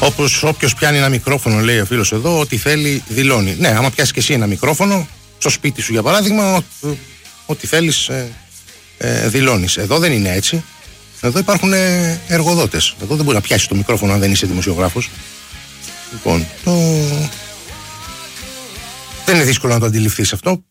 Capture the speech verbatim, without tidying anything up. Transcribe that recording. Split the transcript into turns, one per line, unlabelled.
Όπως όποιος πιάνει ένα μικρόφωνο, λέει ο φίλος εδώ, ό,τι θέλει δηλώνει. Ναι, άμα πιάσεις και εσύ ένα μικρόφωνο, στο σπίτι σου για παράδειγμα, ό, ό,τι θέλεις ε, ε, δηλώνεις. Εδώ δεν είναι έτσι. Εδώ υπάρχουν ε, εργοδότες. Εδώ δεν μπορεί να πιάσεις το μικρόφωνο αν δεν είσαι δημοσιογράφος. Λοιπόν, το... δεν είναι δύσκολο να το αντιληφθείς αυτό.